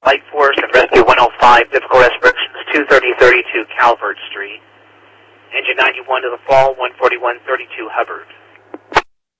Light Force and Rescue 105, difficult restrictions, 23032 Calvert Street. Engine 91 to the fall, 14132 hovers.